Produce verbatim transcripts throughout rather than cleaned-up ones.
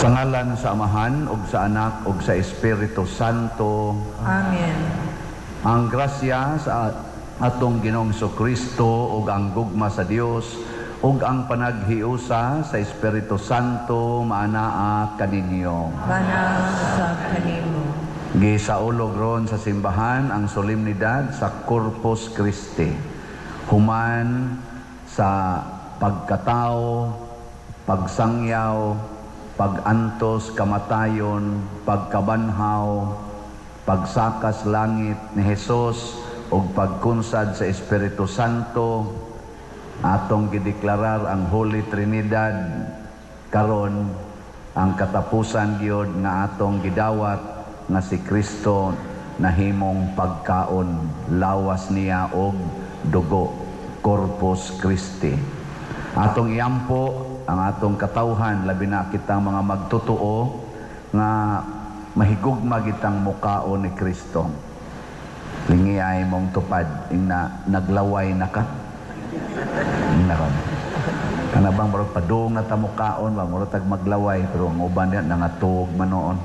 Sa ngalan sa Amahan, ug sa Anak, ug sa Espiritu Santo. Amen. Ang grasya sa atong Ginoong Kristo ug ang gugma sa Dios ug ang panaghiusa sa Espiritu Santo maanaa kaninyo. Banal sa kanimo. Gisaulog ron sa simbahan ang solemnidad sa Corpus Christi. Human sa pagkatao, pagsangyaw, pag-antos kamatayon, pagkabanhaw, pagsakas langit ni Hesus ug pagkunsad sa Espiritu Santo, atong gideklarar ang Holy Trinidad karon ang katapusan gyud nga atong gidawat nga si Kristo nahimong pagkaon, lawas niya og dugo, Corpus Christi. Atong iyampo ang atong katawhan, labi na kitang mga magtotoo nga mahigugma kitang mukaon ni Kristo. Lingi ay mong tupad ing na naglaway na ka. Naron. Kanabang marag padung na tamukaon, ba marag tag maglaway pero ang uban niya nangatug manoon.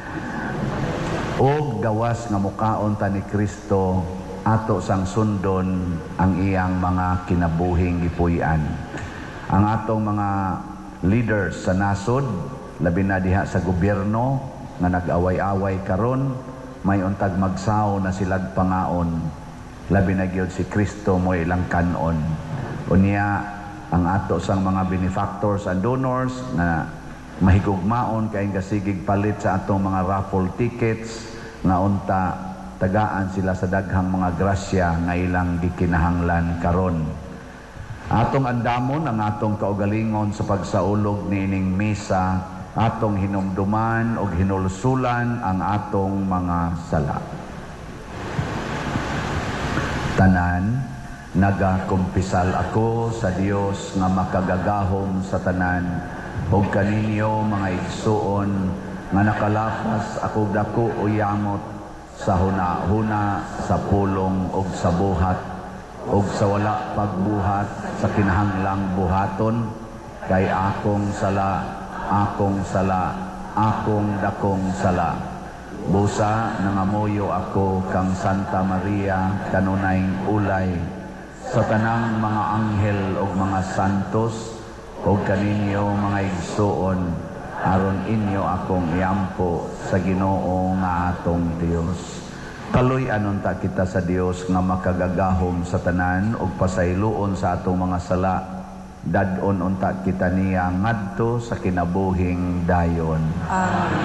Og gawas nga mukaon ta ni Kristo ato sang sundon ang iyang mga kinabuhing gipuy-an. Ang atong mga leaders sa nasod, labi na diha sa gobyerno nga nag-away-away karon, may untag magsaw na silag pangaon, labi na gyud si Kristo mo ilang kanon. Unya ang ato sang mga benefactors and donors na mahigugmaon kay gasigig palit sa atong mga raffle tickets nga unta tagaan sila sa daghang mga grasya nga ilang gikinahanglan karon. Atong andamon ang atong kaugalingon sa pagsaulog niining misa, atong hinumduman o hinulsulan ang atong mga sala. Tanan, nagakumpisal ako sa Dios nga makagagahom sa tanan, ug kaninyo mga igsuon nga nakalapas ako dako o yamot sa huna-huna, sa pulong ug sa buhat, ug sa wala pagbuhat sa kinahanglang buhaton, kay akong sala, akong sala, akong dakong sala. Busa nangamuyo ako kang Santa Maria kanunayng ulay, sa tanang mga anghel ug mga santos, ug kaninyo mga igsuon, aron inyo akong iampo sa Ginoo nga atong Dios. Kaloy anon ta kita sa Dios nga makagagahom sa tanan ug pasayloon sa atong mga sala, dadon unta kita niya ngadto sa kinabuhing dayon. Amen.